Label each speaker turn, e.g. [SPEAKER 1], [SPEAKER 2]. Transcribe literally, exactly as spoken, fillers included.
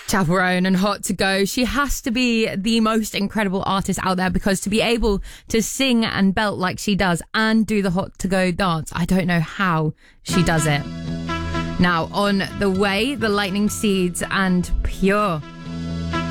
[SPEAKER 1] Chaperone and Hot to Go. She has to be the most incredible artist out there, because to be able to sing and belt like she does and do the Hot to Go dance, I don't know how she does it. Now, on the way, the Lightning Seeds and Pure.